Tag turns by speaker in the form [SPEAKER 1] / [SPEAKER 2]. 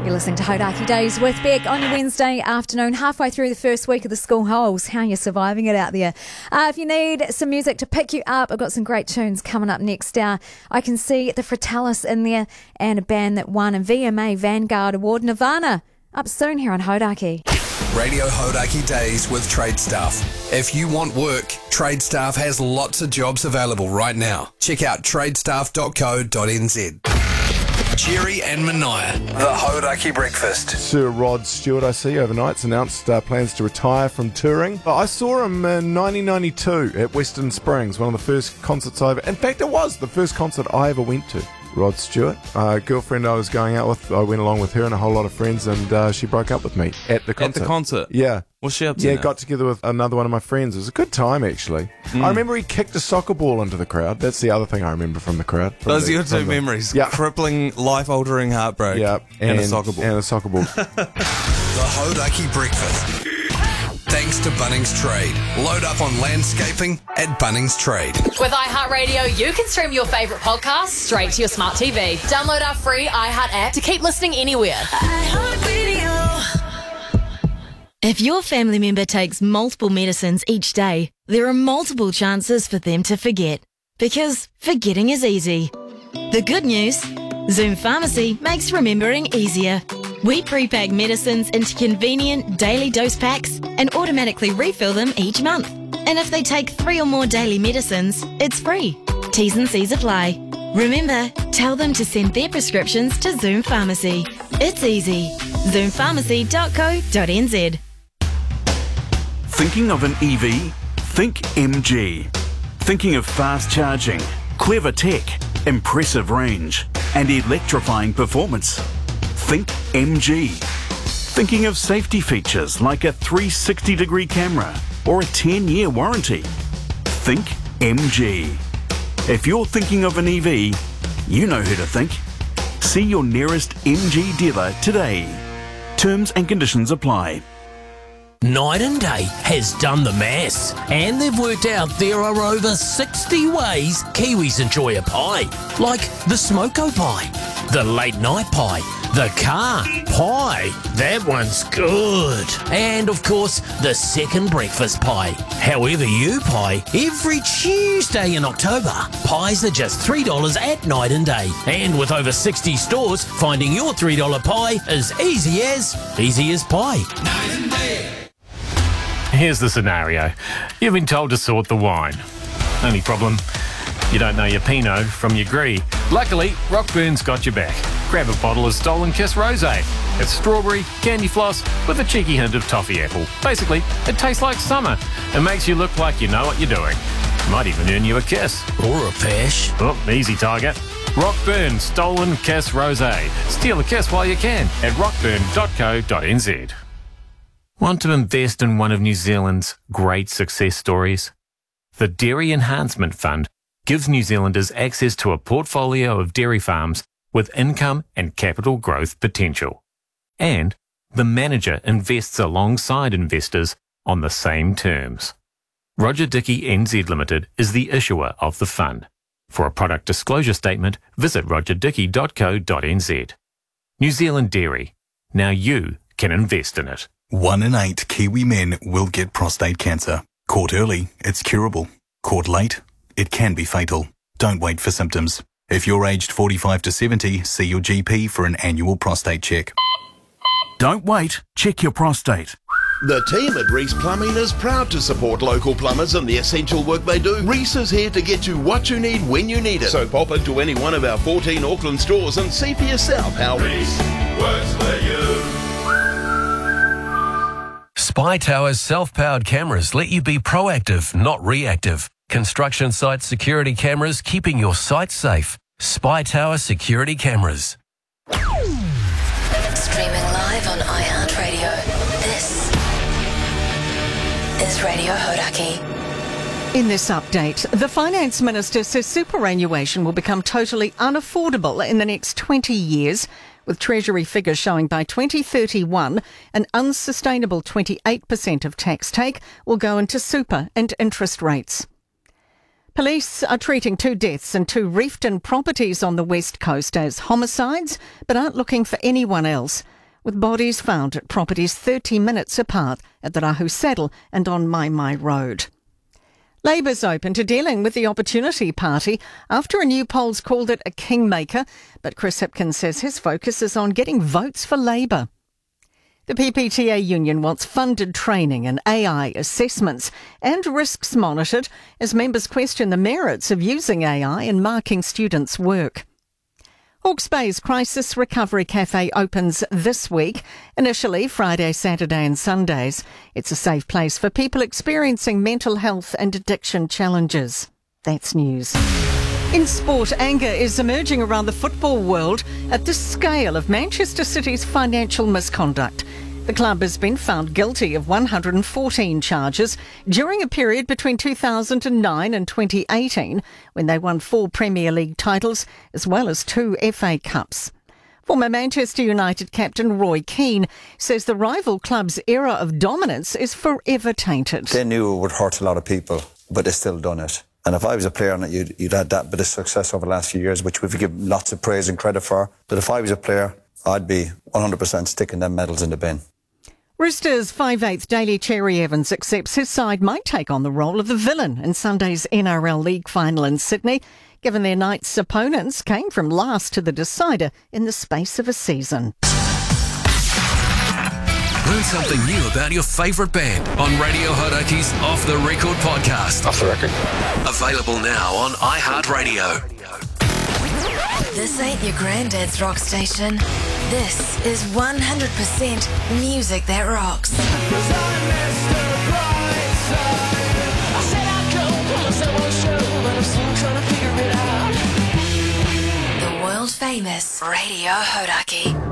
[SPEAKER 1] You're listening to Hodaki Days with Beck on your Wednesday afternoon, halfway through the first week of the school holes. How are you surviving it out there? If you need some music to pick you up, I've got some great tunes coming up next. I can see the Fratellis in there and a band that won a VMA Vanguard Award, Nirvana, up soon here on Hodaki.
[SPEAKER 2] Radio Hodaki Days with Trade Staff. If you want work, Trade Staff has lots of jobs available right now. Check out tradestaff.co.nz. Jerry and Mania, the Hodaki Breakfast.
[SPEAKER 3] Sir Rod Stewart, I see, overnight's announced plans to retire from touring. I saw him in 1992 at Western Springs, one of the first concerts I ever... In fact, it was the first concert I ever went to. Rod Stewart, a girlfriend I was going out with, I went along with her and a whole lot of friends, and she broke up with me at the concert.
[SPEAKER 4] At the concert?
[SPEAKER 3] Yeah.
[SPEAKER 4] What's she up to?
[SPEAKER 3] Yeah,
[SPEAKER 4] now?
[SPEAKER 3] got together with another one of my friends. It was a good time, actually. I remember he kicked a soccer ball into the crowd. That's the other thing I remember from the crowd.
[SPEAKER 4] Those are your two memories.
[SPEAKER 3] Yeah.
[SPEAKER 4] Crippling, life-altering heartbreak.
[SPEAKER 3] Yeah.
[SPEAKER 4] And a soccer ball.
[SPEAKER 3] And a soccer ball.
[SPEAKER 2] The Hodaki Breakfast. Thanks to Bunnings Trade. Load up on landscaping at Bunnings Trade.
[SPEAKER 5] With iHeartRadio, you can stream your favourite podcasts straight to your smart TV. Download our free iHeart app to keep listening anywhere.
[SPEAKER 6] If your family member takes multiple medicines each day, there are multiple chances for them to forget. Because forgetting is easy. The good news? Zoom Pharmacy makes remembering easier. We pre-pack medicines into convenient daily dose packs and automatically refill them each month. And if they take 3 or more daily medicines, it's free. T's and C's apply. Remember, tell them to send their prescriptions to Zoom Pharmacy. It's easy. ZoomPharmacy.co.nz.
[SPEAKER 7] Thinking of an EV? Think MG. Thinking of fast charging, clever tech, impressive range, and electrifying performance? Think MG. Thinking of safety features like a 360-degree camera or a 10-year warranty? Think MG. If you're thinking of an EV, you know who to think. See your nearest MG dealer today. Terms and conditions apply.
[SPEAKER 8] Night and Day has done the maths, and they've worked out there are over 60 ways Kiwis enjoy a pie, like the smoko pie, the late night pie, the car pie, that one's good, and of course the second breakfast pie. However you pie, every Tuesday in October, pies are just $3 at Night and Day, and with over 60 stores, finding your $3 pie is easy as pie. Night and Day.
[SPEAKER 9] Here's the scenario. You've been told to sort the wine. Only problem, you don't know your Pinot from your Gris. Luckily, Rockburn's got your back. Grab a bottle of Stolen Kiss Rosé. It's strawberry, candy floss, with a cheeky hint of toffee apple. Basically, it tastes like summer and makes you look like you know what you're doing. Might even earn you a kiss.
[SPEAKER 8] Or a pash.
[SPEAKER 9] Oh, easy target. Rockburn Stolen Kiss Rosé. Steal a kiss while you can at rockburn.co.nz. Want to invest in one of New Zealand's great success stories? The Dairy Enhancement Fund gives New Zealanders access to a portfolio of dairy farms with income and capital growth potential. And the manager invests alongside investors on the same terms. Roger Dickey NZ Limited is the issuer of the fund. For a product disclosure statement, visit rogerdickey.co.nz. New Zealand Dairy. Now you can invest in it.
[SPEAKER 10] 1 in 8 Kiwi men will get prostate cancer. Caught early, it's curable. Caught late, it can be fatal. Don't wait for symptoms. If you're aged 45 to 70, see your GP for an annual prostate check.
[SPEAKER 7] Don't wait, check your prostate.
[SPEAKER 11] The team at Reese Plumbing is proud to support local plumbers and the essential work they do. Reese is here to get you what you need when you need it. So pop into any one of our 14 Auckland stores and see for yourself how Reese works for you.
[SPEAKER 12] Spy Tower's self-powered cameras let you be proactive, not reactive. Construction site security cameras keeping your site safe. Spy Tower security cameras.
[SPEAKER 13] Streaming live on iHeartRadio. This is Radio Hodaki.
[SPEAKER 14] In this update, the Finance Minister says superannuation will become totally unaffordable in the next 20 years, with Treasury figures showing by 2031 an unsustainable 28% of tax take will go into super and interest rates. Police are treating 2 deaths and 2 Reefton properties on the West Coast as homicides, but aren't looking for anyone else. with bodies found at properties 30 minutes apart at the Rahu Saddle and on Mai Road. Labour's open to dealing with the Opportunity Party after a new poll's called it a kingmaker, but Chris Hipkins says his focus is on getting votes for Labour. The PPTA union wants funded training and AI assessments and risks monitored as members question the merits of using AI in marking students' work. Hawke's Bay's Crisis Recovery Cafe opens this week, initially Friday, Saturday and Sundays. It's a safe place for people experiencing mental health and addiction challenges. That's news. In sport, anger is emerging around the football world at the scale of Manchester City's financial misconduct. The club has been found guilty of 114 charges during a period between 2009 and 2018, when they won 4 Premier League titles as well as 2 FA Cups. Former Manchester United captain Roy Keane says the rival club's era of dominance is forever tainted.
[SPEAKER 15] They knew it would hurt a lot of people, but they still done it. And if I was a player, and you'd had that bit of success over the last few years, which we've given lots of praise and credit for, but if I was a player, I'd be 100% sticking them medals in the bin.
[SPEAKER 14] Roosters 5/8 Daly Cherry Evans accepts his side might take on the role of the villain in Sunday's NRL League final in Sydney, given their night's opponents came from last to the decider in the space of a season.
[SPEAKER 12] Learn something new about your favourite band on Radio Horaki's Off the Record podcast.
[SPEAKER 16] Off the record.
[SPEAKER 12] Available now on iHeartRadio.
[SPEAKER 13] This ain't your granddad's rock station. This is 100% music that rocks. The world famous Radio Hodaki.